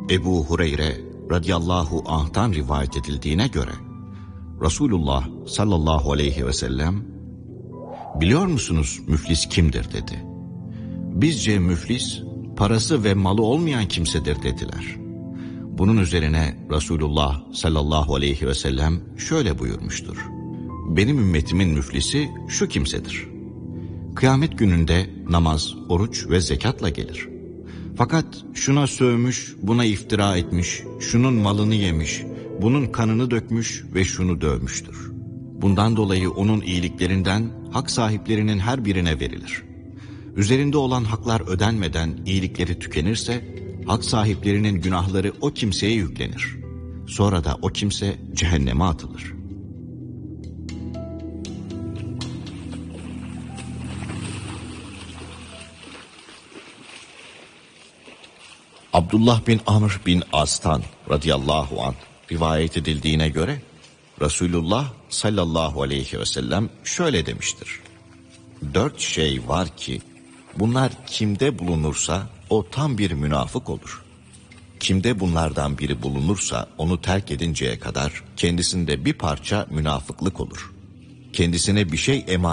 Ebu Hureyre radıyallahu anh'tan rivayet edildiğine göre Resulullah sallallahu aleyhi ve sellem "Biliyor musunuz müflis kimdir?" dedi. "Bizce müflis parası ve malı olmayan kimsedir" dediler. Bunun üzerine Resulullah sallallahu aleyhi ve sellem şöyle buyurmuştur: "Benim ümmetimin müflisi şu kimsedir. Kıyamet gününde namaz, oruç ve zekatla gelir. Fakat şuna sövmüş, buna iftira etmiş, şunun malını yemiş, bunun kanını dökmüş ve şunu dövmüştür. Bundan dolayı onun iyiliklerinden hak sahiplerinin her birine verilir. Üzerinde olan haklar ödenmeden iyilikleri tükenirse, hak sahiplerinin günahları o kimseye yüklenir. Sonra da o kimse cehenneme atılır." Abdullah bin Amr bin As'tan radıyallahu anh rivayet edildiğine göre Resulullah sallallahu aleyhi ve sellem şöyle demiştir: "4 şey var ki bunlar kimde bulunursa o tam bir münafık olur. Kimde bunlardan biri bulunursa onu terk edinceye kadar kendisinde bir parça münafıklık olur. Kendisine bir şey emanet